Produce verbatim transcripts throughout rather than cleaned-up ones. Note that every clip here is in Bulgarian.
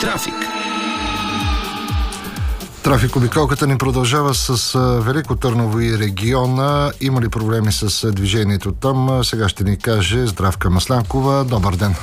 Трафик. Трафик обиколката ни продължава с Велико Търново и региона. Има ли проблеми с движението там? Сега ще ни каже Здравка Маслянкова. Добър ден!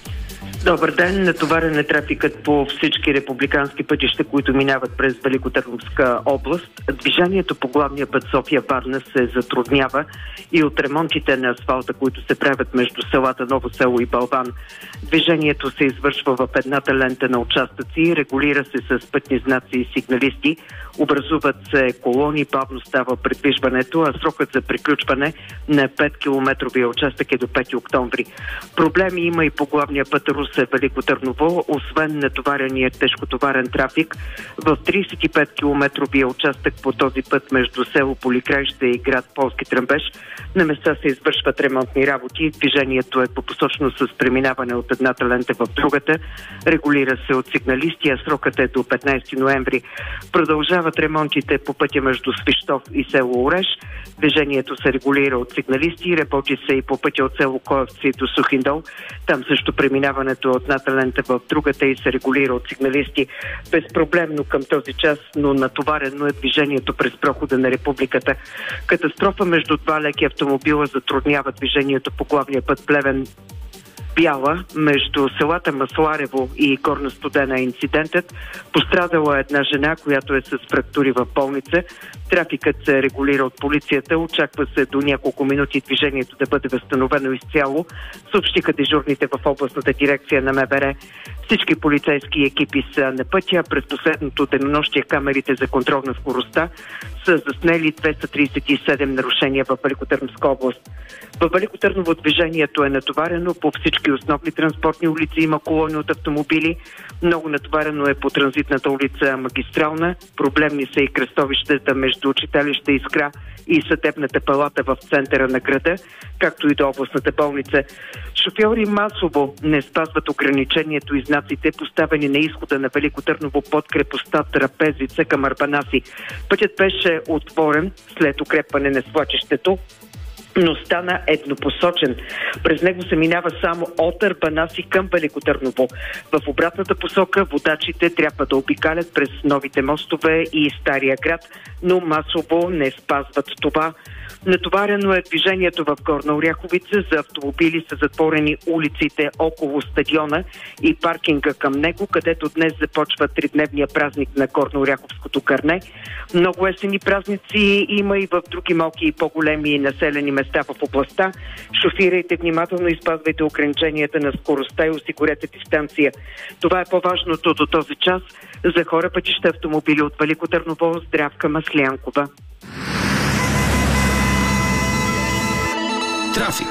Добър ден! Натоварен е трафикът по всички републикански пътища, които минават през Великотърновска област. Движението по главния път София-Варна се затруднява и от ремонтите на асфалта, които се правят между селата Ново село и Балван. Движението се извършва в едната лента на участъци, регулира се с пътни знаци и сигналисти, образуват се колони, бавно става придвижването, а срокът за приключване на пет километровия участък е до пети октомври. Проблеми има и по главния път Русе Велико Търново, освен натоварения тежкотоварен трафик. В тридесет и пет километровия участък по този път между село Поликраище и град Полски Тръмбеш на места се извършват ремонтни работи. Движението е попосочно с преминаване от едната лента в другата. Регулира се от сигналисти, а срокът е до петнайсети ноември. Продължават ремонтите по пътя между Свищов и село Ореш. Движението се регулира от сигналисти. Работи се и по пътя от село Коевци до Сухиндол. Там също преминаването от едната лента в другата и се регулира от сигналисти. Безпроблемно към този час, но натоварено е движението през прохода на републиката. Катастрофа между два леки автомобила затруднява движението по главния път Плевен Бяла, между селата Масларево и Горна Студена е инцидентът. Пострадала е една жена, която е с фрактури в болница. Трафикът се регулира от полицията. Очаква се до няколко минути движението да бъде възстановено изцяло, съобщиха дежурните в областната дирекция на МВР. Всички полицейски екипи са на пътя. През последното денонощие камерите за контрол на скоростта са заснели двеста тридесет и седем нарушения в Великотърновска област. В Велико Търново движението е натоварено. По всички основни транспортни улици има колони от автомобили. Много натоварено е по транзитната улица Магистрална. Проблемни са и кръстовищата между читалище Искра и съдебната палата в центъра на града, както и до областната болница. Шофьори масово не спазват ограничението и знаците, поставени на изхода на Велико Търново под крепостта Трапезица към Арбанаси. Пътят беше отворен след укрепване на свлачището, но стана еднопосочен. През него се минава само от Арбанаси към Велико Търново. В обратната посока водачите трябва да обикалят през новите мостове и Стария град, но масово не спазват това. Натоварено е движението в Горна Оряховица. За автомобили са затворени улиците около стадиона и паркинга към него, където днес започва тридневния празник на Горно-Оряховското кърне. Много есенни празници има и в други малки и по-големи населени места в областта. Шофирайте внимателно и спазвайте ограниченията на скоростта и осигурете дистанция. Това е по-важното до този час. За хора, пътища, автомобили от Велико Търново, Здравка Маслянкова. Трафик.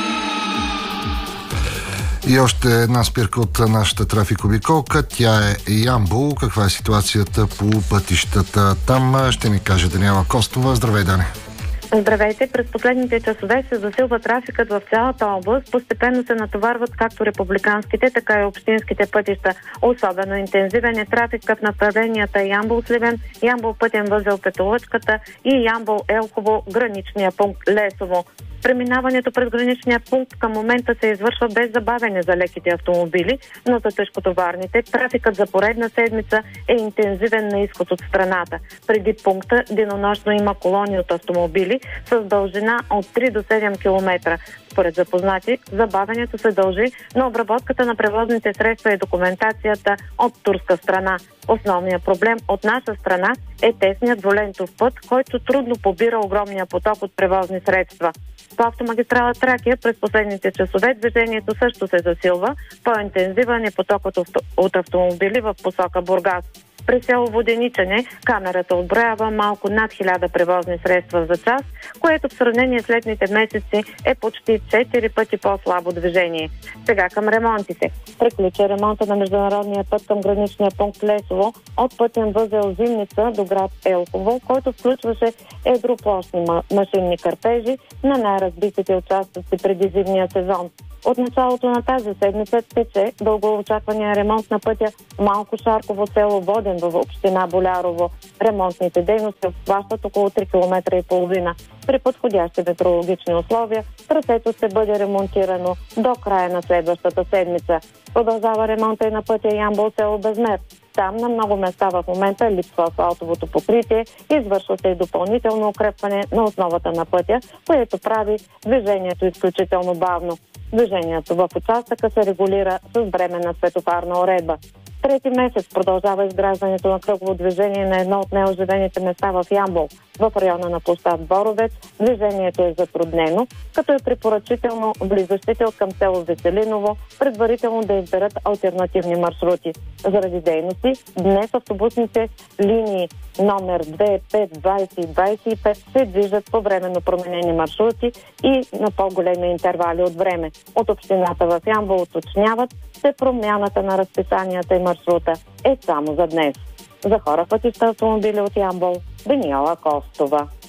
И още една спирка от нашата трафик-обиколка. Тя е Ямбол. Каква е ситуацията по пътищата там? Ще ни каже Даниела Костова. Здравей, Дани! Здравейте! През последните часове се засилва трафикът в цялата област. Постепенно се натоварват както републиканските, така и общинските пътища. Особено интензивен е трафикът в направленията Ямбол-Сливен, Ямбол-Пътен възел Петолъчката и Ямбол-Елхово, граничния пункт Лесово. Преминаването през граничния пункт към момента се извършва без забавяне за леките автомобили, но за тежкотоварните трафикът за поредна седмица е интензивен на изход от страната. Преди пункта денонощно има колони от автомобили с дължина от три до седем километра. Според запознати, забавянето се дължи на обработката на превозните средства и документацията от турска страна. Основният проблем от наша страна е тесният двулентов път, който трудно побира огромния поток от превозни средства. По автомагистрала Тракия през последните часове движението също се засилва. По-интензивен е потокът от автомобили в посока Бургас. При село Воденичане камерата отброява малко над хиляда превозни средства за час, което в сравнение с летните месеци е почти четири пъти по-слабо движение. Сега към ремонтите. Приключи ремонта на международния път към граничния пункт Лесово от пътен възел Зимница до град Елхово, който включваше едроплощни машинни кърпежи на най-разбитите участъци преди зимния сезон. От началото на тази седмица тече дългоочаквания ремонт на пътя Малко Шарково село Воден в община Болярово. Ремонтните дейности обхващат около три километра и половина. При подходящи метеорологични условия трасето ще бъде ремонтирано до края на следващата седмица. Продължава ремонта и на пътя Ямбол село Безмер. Там на много места в момента липсва асфалтовото покритие, извършва се и допълнително укрепване на основата на пътя, което прави движението изключително бавно. Движението в участъка се регулира с временна светофарна уредба. Трети месец продължава изграждането на кръгово движение на едно от неоживените места в Ямбол. В района на площад Боровец движението е затруднено, като е препоръчително влизащите от към село Веселиново предварително да изберат алтернативни маршрути. Заради дейности, днес автобусните линии номер две, пет, двайсет и двайсет и пет се движат по временно променени маршрути и на по-големи интервали от време. От общината в Ямбол уточняват, че промяната на разписанията и маршрута е само за днес. За хора, пътища, автомобили от Ямбол, Даниела Костова.